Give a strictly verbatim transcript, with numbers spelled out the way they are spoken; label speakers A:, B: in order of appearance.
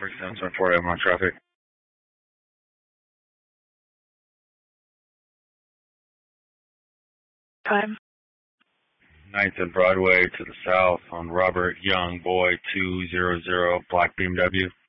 A: seven seven four, I'm on traffic.
B: Time.
A: ninth and Broadway to the south on Robert Young, boy two zero zero, black B M W.